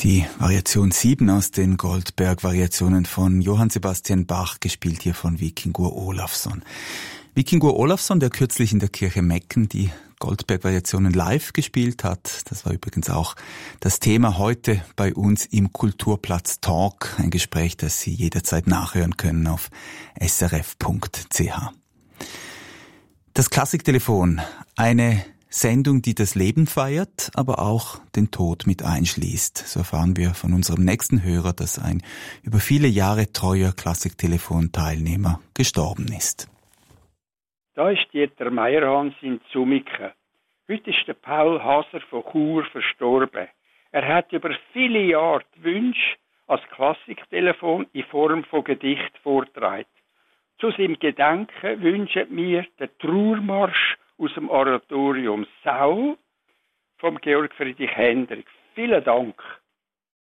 Die Variation 7 aus den Goldberg-Variationen von Johann Sebastian Bach, gespielt hier von Víkingur Ólafsson. Víkingur Ólafsson, der kürzlich in der Kirche Mecken die Goldberg-Variationen live gespielt hat. Das war übrigens auch das Thema heute bei uns im Kulturplatz Talk. Ein Gespräch, das Sie jederzeit nachhören können auf srf.ch. Das Klassiktelefon, eine Sendung, die das Leben feiert, aber auch den Tod mit einschließt. So erfahren wir von unserem nächsten Hörer, dass ein über viele Jahre treuer Klassiktelefon-Teilnehmer gestorben ist. Da ist Dieter Meyerhans in Zumiken. Heute ist der Paul Haser von Chur verstorben. Er hat über viele Jahre die Wünsche als Klassiktelefon in Form von Gedicht vorgetragen. Zu seinem Gedenken wünschen wir den Trauermarsch aus dem Oratorium Sau vom Georg Friedrich Hendrick. Vielen Dank.